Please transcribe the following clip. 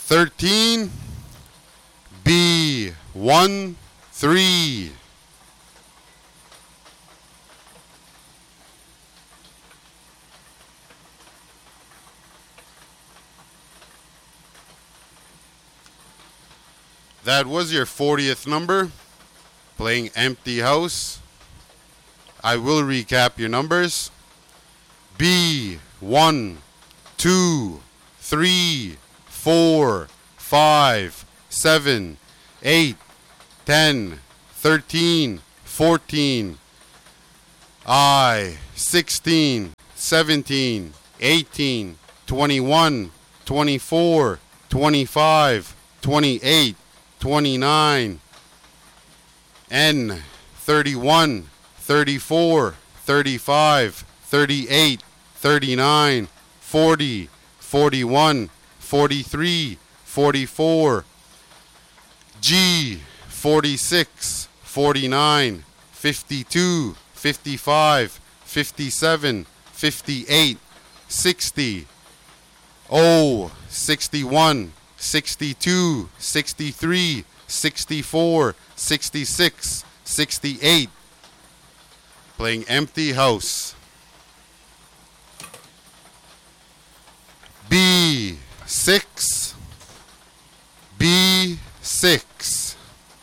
13, B1, 3. That was your 40th number, playing Empty House. I will recap your numbers. B1, 2, 3, 4, 5, 7, 8, 10, 13, 14. I, 16, 17, 18, 21, 24, 25, 28, 29. N, 31, 34, 35, 38, 39, 40, 41, 43, 44. G, 46, 49, 52, 55, 57, 58, 60. O, 61, 62, 63, 64, 66, 68. Playing Empty House. B6, B6.